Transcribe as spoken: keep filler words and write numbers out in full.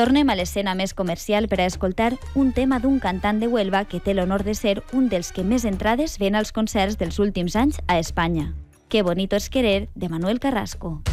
Tornem a l'escena més comercial per a escoltar un tema d'un cantant de Huelva que té l'honor de ser un dels que més entrades ven als concerts dels últims anys a Espanya. Qué bonito es querer, de Manuel Carrasco.